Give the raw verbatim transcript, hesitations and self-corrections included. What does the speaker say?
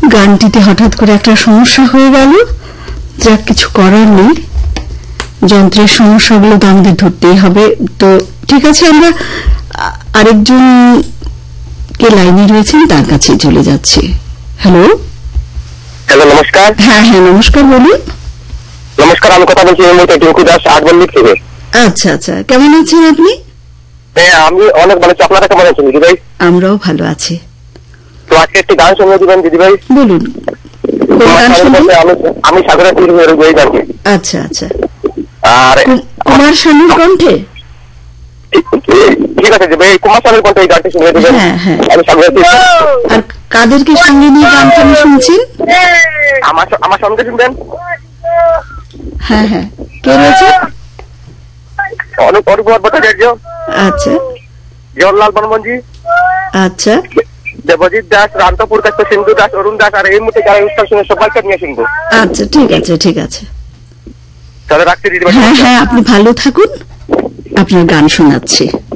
গানটিতে হঠাৎ করে একটা সমস্যা হয়ে গেল, যা কিছু করার নেই, যন্ত্রের সমস্যাগুলো তো আমাদের ধরতেই হবে। তো ঠিক আছে, আমরা আরেকজন কে লাইনে রয়েছেন তার কাছে চলে যাচ্ছি। হ্যালো হ্যালো, নমস্কার। হ্যাঁ হ্যাঁ নমস্কার, বলুন। নমস্কার, আমি কথা বলছি এই মুহূর্তে টিঙ্কু দাস আটবল্লিক থেকে। আচ্ছা আচ্ছা, কেমন আছেন আপনি? হ্যাঁ, আমি অনেক ভালো আছি। আপনারা কেমন আছেন দিদি ভাই? আমরাও ভালো আছি। তো আজকে একটি গান শুনে দিবেন দিদি ভাই? বলুন, কোন গান শুনবেন? আমি আমি সাগরের তীর হয়ে রয়ে যাচ্ছি। আচ্ছা আচ্ছা, আর কুমার শানুর কণ্ঠে? ঠিক আছে ভাই, কুমার শানুর কণ্ঠে এই গানটি শুনে দিবেন। হ্যাঁ হ্যাঁ। আমি সাগরের তীর। আর কাদেরকে সঙ্গে নিয়ে গানটা শুনছেন? আমার আমার সঙ্গে শুনবেন। হ্যাঁ হ্যাঁ, কে রয়েছে? অনুপ ভট্টাচার্য। আচ্ছা। জওহরলাল বর্মনজি। আচ্ছা। দেবজিৎ দাস, রান্তপুর কাছ, সিন্ধু দাস, অরুণ দাস, আর এই মুহূর্তে যারা অনুষ্ঠান শুনে সবাইকে নিয়ে শুনবো। আচ্ছা ঠিক আছে ঠিক আছে, তাহলে রাখছি দিদি ভাই। হ্যাঁ হ্যাঁ, আপনি ভালো থাকুন, আপনার গান শোনাচ্ছি।